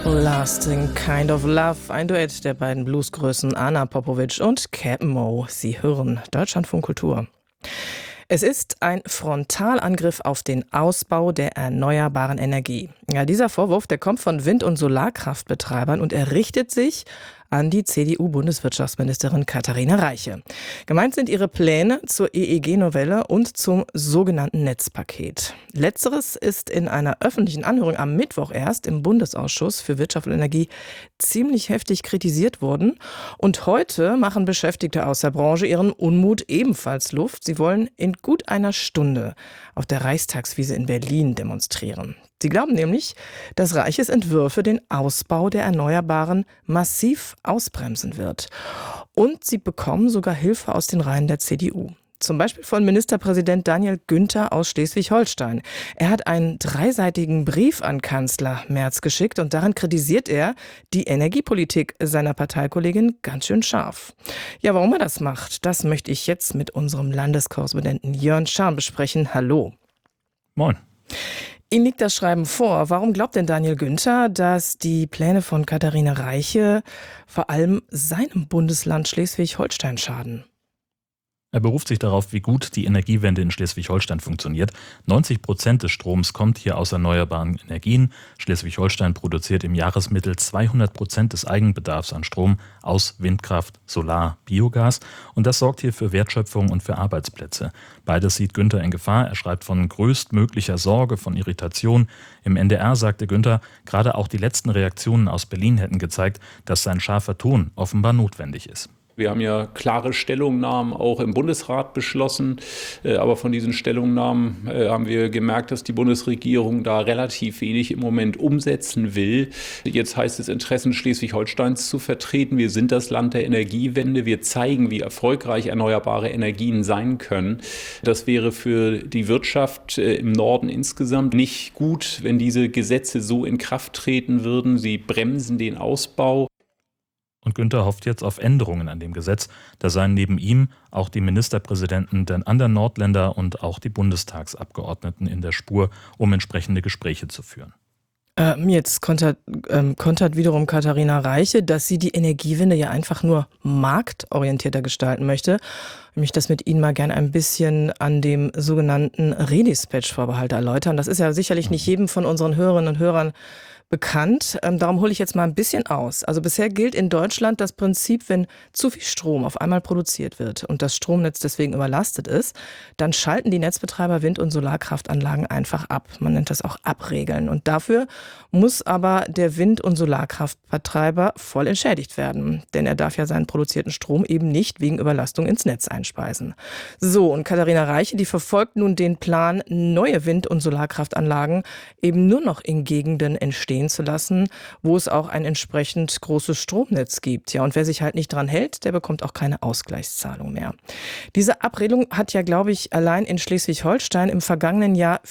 Lasting Kind of Love, ein Duett der beiden Bluesgrößen Anna Popovic und Cap'n Mo. Sie hören Deutschlandfunk Kultur. Es ist ein Frontalangriff auf den Ausbau der erneuerbaren Energie. Ja, dieser Vorwurf, der kommt von Wind- und Solarkraftbetreibern und er richtet sich an die CDU-Bundeswirtschaftsministerin Katharina Reiche. Gemeint sind ihre Pläne zur EEG-Novelle und zum sogenannten Netzpaket. Letzteres ist in einer öffentlichen Anhörung am Mittwoch erst im Bundesausschuss für Wirtschaft und Energie ziemlich heftig kritisiert worden. Und heute machen Beschäftigte aus der Branche ihren Unmut ebenfalls Luft. Sie wollen in gut einer Stunde auf der Reichstagswiese in Berlin demonstrieren. Sie glauben nämlich, dass Reiches Entwürfe den Ausbau der Erneuerbaren massiv ausbremsen wird. Und sie bekommen sogar Hilfe aus den Reihen der CDU. Zum Beispiel von Ministerpräsident Daniel Günther aus Schleswig-Holstein. Er hat einen dreiseitigen Brief an Kanzler Merz geschickt und darin kritisiert er die Energiepolitik seiner Parteikollegin ganz schön scharf. Ja, warum er das macht, das möchte ich jetzt mit unserem Landeskorrespondenten Jörn Scham besprechen. Hallo. Moin. Ihnen liegt das Schreiben vor. Warum glaubt denn Daniel Günther, dass die Pläne von Katharina Reiche vor allem seinem Bundesland Schleswig-Holstein schaden? Er beruft sich darauf, wie gut die Energiewende in Schleswig-Holstein funktioniert. 90% des Stroms kommt hier aus erneuerbaren Energien. Schleswig-Holstein produziert im Jahresmittel 200% des Eigenbedarfs an Strom aus Windkraft, Solar, Biogas. Und das sorgt hier für Wertschöpfung und für Arbeitsplätze. Beides sieht Günther in Gefahr. Er schreibt von größtmöglicher Sorge, von Irritation. Im NDR sagte Günther, gerade auch die letzten Reaktionen aus Berlin hätten gezeigt, dass sein scharfer Ton offenbar notwendig ist. Wir haben ja klare Stellungnahmen auch im Bundesrat beschlossen, aber von diesen Stellungnahmen haben wir gemerkt, dass die Bundesregierung da relativ wenig im Moment umsetzen will. Jetzt heißt es, Interessen Schleswig-Holsteins zu vertreten. Wir sind das Land der Energiewende. Wir zeigen, wie erfolgreich erneuerbare Energien sein können. Das wäre für die Wirtschaft im Norden insgesamt nicht gut, wenn diese Gesetze so in Kraft treten würden. Sie bremsen den Ausbau. Und Günther hofft jetzt auf Änderungen an dem Gesetz. Da seien neben ihm auch die Ministerpräsidenten der anderen Nordländer und auch die Bundestagsabgeordneten in der Spur, um entsprechende Gespräche zu führen. Jetzt kontert wiederum Katharina Reiche, dass sie die Energiewende ja einfach nur marktorientierter gestalten möchte. Ich möchte das mit Ihnen mal gerne ein bisschen an dem sogenannten Redispatch-Vorbehalt erläutern. Das ist ja sicherlich nicht jedem von unseren Hörerinnen und Hörern bekannt. Darum hole ich jetzt mal ein bisschen aus. Also bisher gilt in Deutschland das Prinzip, wenn zu viel Strom auf einmal produziert wird und das Stromnetz deswegen überlastet ist, dann schalten die Netzbetreiber Wind- und Solarkraftanlagen einfach ab. Man nennt das auch Abregeln. Und dafür muss aber der Wind- und Solarkraftbetreiber voll entschädigt werden. Denn er darf ja seinen produzierten Strom eben nicht wegen Überlastung ins Netz einspeisen. So, und Katharina Reiche, die verfolgt nun den Plan, neue Wind- und Solarkraftanlagen eben nur noch in Gegenden entstehen zu lassen, wo es auch ein entsprechend großes Stromnetz gibt. Ja, und wer sich halt nicht dran hält, der bekommt auch keine Ausgleichszahlung mehr. Diese Abregelung hat ja, glaube ich, allein in Schleswig-Holstein im vergangenen Jahr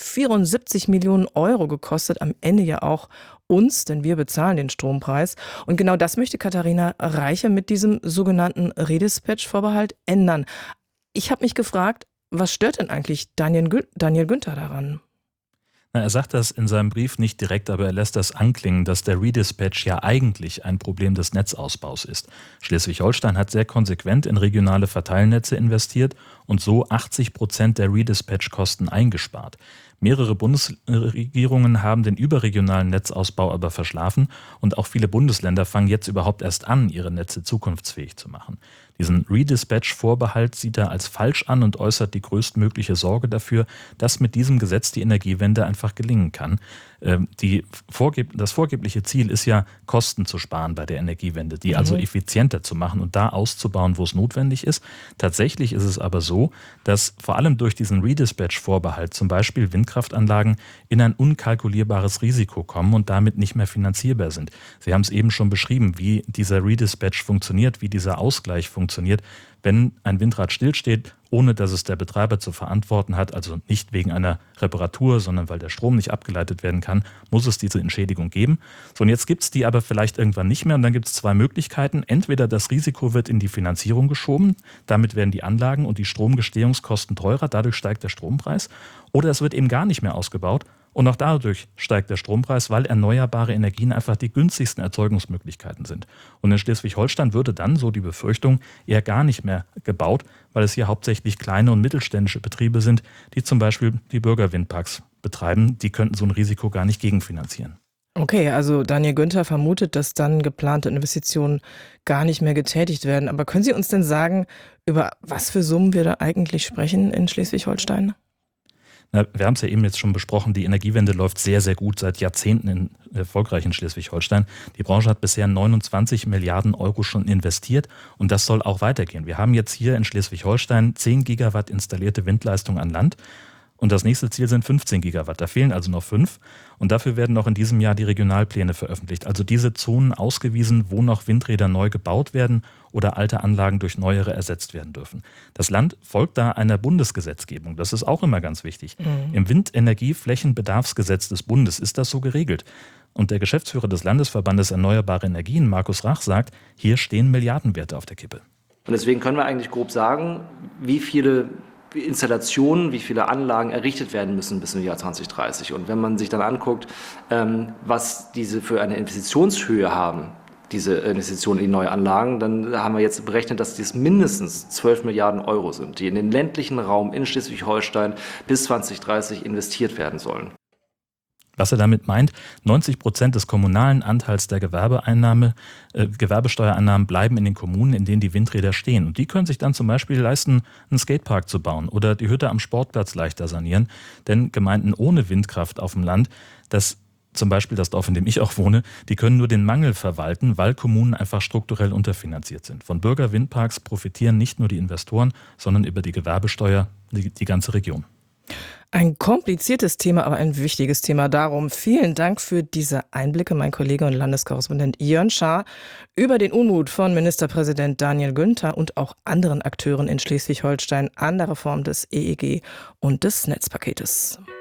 74 Millionen Euro gekostet. Am Ende ja auch uns, denn wir bezahlen den Strompreis. Und genau das möchte Katharina Reiche mit diesem sogenannten Redispatch-Vorbehalt ändern. Ich habe mich gefragt, was stört denn eigentlich Daniel Günther daran? Er sagt das in seinem Brief nicht direkt, aber er lässt das anklingen, dass der Redispatch ja eigentlich ein Problem des Netzausbaus ist. Schleswig-Holstein hat sehr konsequent in regionale Verteilnetze investiert und so 80% der Redispatch-Kosten eingespart. Mehrere Bundesregierungen haben den überregionalen Netzausbau aber verschlafen und auch viele Bundesländer fangen jetzt überhaupt erst an, ihre Netze zukunftsfähig zu machen. Diesen Redispatch-Vorbehalt sieht er als falsch an und äußert die größtmögliche Sorge dafür, dass mit diesem Gesetz die Energiewende einfach gelingen kann. Das vorgebliche Ziel ist ja, Kosten zu sparen bei der Energiewende, die also effizienter zu machen und da auszubauen, wo es notwendig ist. Tatsächlich ist es aber so, dass vor allem durch diesen Redispatch-Vorbehalt zum Beispiel Windkraftanlagen in ein unkalkulierbares Risiko kommen und damit nicht mehr finanzierbar sind. Sie haben es eben schon beschrieben, wie dieser Redispatch funktioniert, wie dieser Ausgleich funktioniert. Wenn ein Windrad stillsteht, ohne dass es der Betreiber zu verantworten hat, also nicht wegen einer Reparatur, sondern weil der Strom nicht abgeleitet werden kann, muss es diese Entschädigung geben. So, und jetzt gibt es die aber vielleicht irgendwann nicht mehr und dann gibt es zwei Möglichkeiten. Entweder das Risiko wird in die Finanzierung geschoben, damit werden die Anlagen und die Stromgestehungskosten teurer, dadurch steigt der Strompreis, oder es wird eben gar nicht mehr ausgebaut Und auch dadurch steigt der Strompreis, weil erneuerbare Energien einfach die günstigsten Erzeugungsmöglichkeiten sind. Und in Schleswig-Holstein würde dann, so die Befürchtung, eher gar nicht mehr gebaut, weil es hier hauptsächlich kleine und mittelständische Betriebe sind, die zum Beispiel die Bürgerwindparks betreiben. Die könnten so ein Risiko gar nicht gegenfinanzieren. Okay, also Daniel Günther vermutet, dass dann geplante Investitionen gar nicht mehr getätigt werden. Aber können Sie uns denn sagen, über was für Summen wir da eigentlich sprechen in Schleswig-Holstein? Wir haben es ja eben jetzt schon besprochen, die Energiewende läuft sehr, sehr gut, seit Jahrzehnten erfolgreich in Schleswig-Holstein. Die Branche hat bisher 29 Milliarden Euro schon investiert und das soll auch weitergehen. Wir haben jetzt hier in Schleswig-Holstein 10 Gigawatt installierte Windleistung an Land. Und das nächste Ziel sind 15 Gigawatt. Da fehlen also noch 5. Und dafür werden noch in diesem Jahr die Regionalpläne veröffentlicht. Also diese Zonen ausgewiesen, wo noch Windräder neu gebaut werden oder alte Anlagen durch neuere ersetzt werden dürfen. Das Land folgt da einer Bundesgesetzgebung. Das ist auch immer ganz wichtig. Im Windenergieflächenbedarfsgesetz des Bundes ist das so geregelt. Und der Geschäftsführer des Landesverbandes Erneuerbare Energien, Markus Rach, sagt, hier stehen Milliardenwerte auf der Kippe. Und deswegen können wir eigentlich grob sagen, wie viele Installationen, wie viele Anlagen errichtet werden müssen bis zum Jahr 2030. Und wenn man sich dann anguckt, was diese für eine Investitionshöhe haben, diese Investitionen in die neue Anlagen, dann haben wir jetzt berechnet, dass dies mindestens 12 Milliarden Euro sind, die in den ländlichen Raum in Schleswig-Holstein bis 2030 investiert werden sollen. Was er damit meint, 90% des kommunalen Anteils der Gewerbesteuereinnahmen bleiben in den Kommunen, in denen die Windräder stehen. Und die können sich dann zum Beispiel leisten, einen Skatepark zu bauen oder die Hütte am Sportplatz leichter sanieren. Denn Gemeinden ohne Windkraft auf dem Land, zum Beispiel das Dorf, in dem ich auch wohne, die können nur den Mangel verwalten, weil Kommunen einfach strukturell unterfinanziert sind. Von Bürgerwindparks profitieren nicht nur die Investoren, sondern über die Gewerbesteuer die ganze Region. Ein kompliziertes Thema, aber ein wichtiges Thema. Darum vielen Dank für diese Einblicke, mein Kollege und Landeskorrespondent Jörn Schaar, über den Unmut von Ministerpräsident Daniel Günther und auch anderen Akteuren in Schleswig-Holstein an der Reform des EEG und des Netzpaketes.